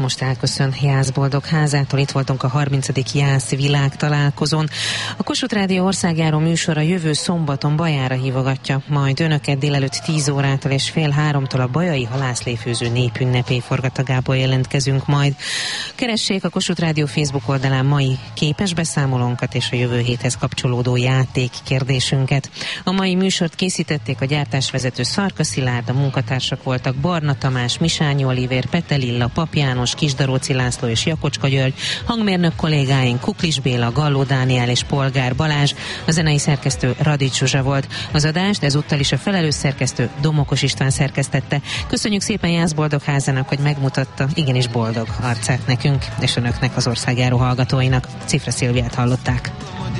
Most elköszön Jász Boldog-házától, itt voltunk a 30. Jász világtalálkozón. A Kossuth Rádió országjáró műsora jövő szombaton Bajára hívogatja majd önöket délelőtt 10 órától és fél 3-tól a bajai halászléfőző népünnepé forgatagából jelentkezünk majd. Keressék a Kossuth Rádió Facebook oldalán mai képes beszámolónkat és a jövő héthez kapcsolódó játék kérdésünket. A mai műsort készítették a gyártásvezető Szarka Szilárd, a munkatársak voltak Barna Tamás, Misányi Olivér, Pete Lilla, Pap János, Kisdaróci László és Jakocska György, hangmérnök kollégáink Kuklis Béla, Galló Dániel és Polgár Balázs, a zenei szerkesztő Radics Zsuzsa volt. Az adást ezúttal is a felelős szerkesztő Domokos István szerkesztette. Köszönjük szépen Jász Boldog-házának, hogy megmutatta igenis boldog arcát nekünk és önöknek, az országjáró hallgatóinak. Cifra Szilviát hallották.